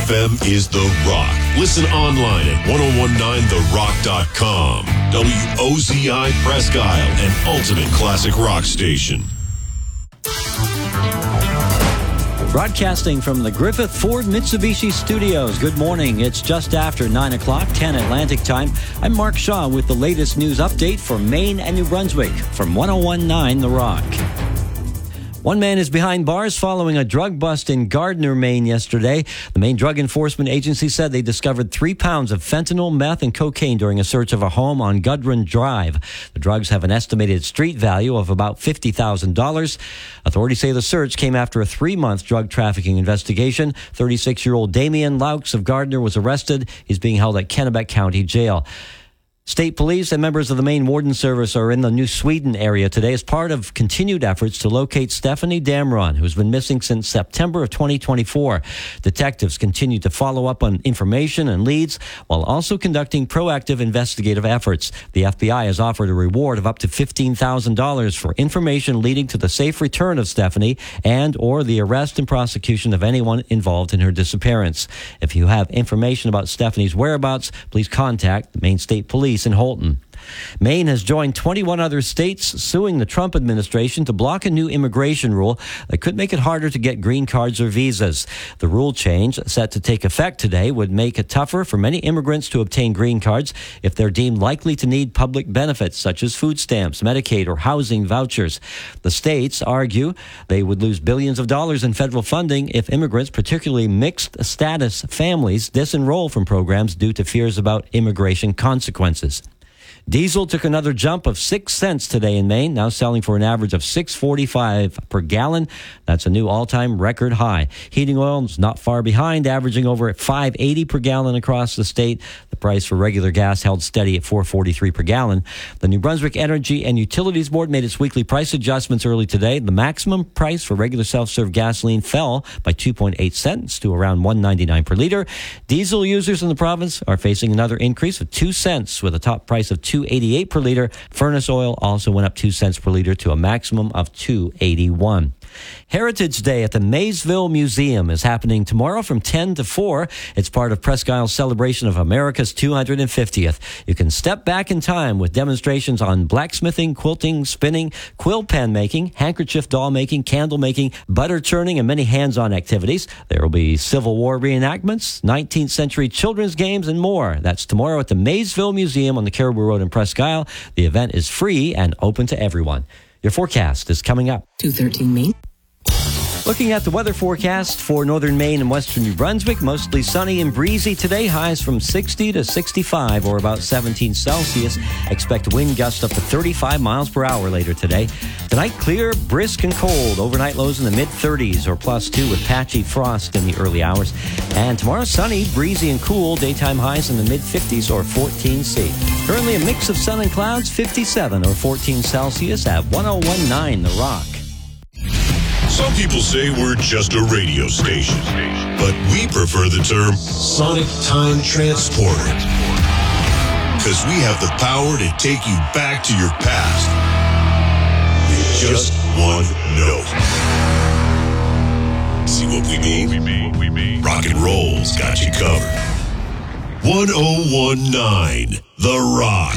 FM is The Rock. Listen online at 1019therock.com. WOZI Presque Isle, an ultimate classic rock station. Broadcasting from the Griffith Ford Mitsubishi Studios. Good morning. It's just after 9 o'clock, 10 Atlantic time. I'm Mark Shaw with the latest news update for Maine and New Brunswick from 1019 The Rock. One man is behind bars following a drug bust in Gardner, Maine yesterday. The Maine Drug Enforcement Agency said they discovered 3 pounds of fentanyl, meth, and cocaine during a search of a home on Gudrun Drive. The drugs have an estimated street value of about $50,000. Authorities say the search came after a 3-month drug trafficking investigation. 36-year-old Damian Laux of Gardner was arrested. He's being held at Kennebec County Jail. State police and members of the Maine Warden Service are in the New Sweden area today as part of continued efforts to locate Stephanie Damron, who's been missing since September of 2024. Detectives continue to follow up on information and leads while also conducting proactive investigative efforts. The FBI has offered a reward of up to $15,000 for information leading to the safe return of Stephanie and or the arrest and prosecution of anyone involved in her disappearance. If you have information about Stephanie's whereabouts, please contact the Maine State Police in Holton. Maine has joined 21 other states suing the Trump administration to block a new immigration rule that could make it harder to get green cards or visas. The rule change, set to take effect today, would make it tougher for many immigrants to obtain green cards if they're deemed likely to need public benefits such as food stamps, Medicaid, or housing vouchers. The states argue they would lose billions of dollars in federal funding if immigrants, particularly mixed status families, disenroll from programs due to fears about immigration consequences. Diesel took another jump of 6 cents today in Maine, now selling for an average of $6.45 per gallon. That's a new all-time record high. Heating oil is not far behind, averaging over at $5.80 per gallon across the state. The price for regular gas held steady at $4.43 per gallon. The New Brunswick Energy and Utilities Board made its weekly price adjustments early today. The maximum price for regular self-serve gasoline fell by 2.8 cents to around $1.99 per liter. Diesel users in the province are facing another increase of 2 cents with a top price of $2.88 per liter. Furnace oil also went up 2 cents per liter to a maximum of $2.81. Heritage Day at the Maysville Museum is happening tomorrow from 10 to 4. It's part of Presque Isle's celebration of America's 250th. You can step back in time with demonstrations on blacksmithing, quilting, spinning, quill pen making, handkerchief doll making, candle making, butter churning, and many hands-on activities. There will be Civil War reenactments, 19th century children's games, and more. That's tomorrow at the Maysville Museum on the Caribou Road in Presque Isle. The event is free and open to everyone. Your forecast is coming up. 213 Maine. Looking at the weather forecast for northern Maine and western New Brunswick, mostly sunny and breezy today. Highs from 60 to 65 or about 17 Celsius. Expect wind gusts up to 35 miles per hour later today. Tonight, clear, brisk, and cold. Overnight lows in the mid-30s or +2 with patchy frost in the early hours. And tomorrow, sunny, breezy, and cool. Daytime highs in the mid-50s or 14 C. Currently a mix of sun and clouds, 57 or 14 Celsius at 1019 The Rock. Some people say we're just a radio station, but we prefer the term Sonic Time Transporter, because we have the power to take you back to your past with just one note. See what we mean? Rock and roll's got you covered. 1019 The Rock.